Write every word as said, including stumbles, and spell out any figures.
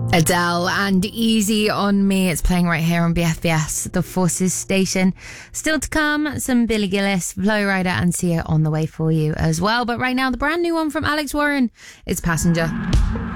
Adele and Easy on Me. It's playing right here on B F B S, the Forces station. Still to come, some Billy Gillis, Flo Rida and Sia on the way for you as well. But right now, the brand new one from Alex Warren. It's Passenger.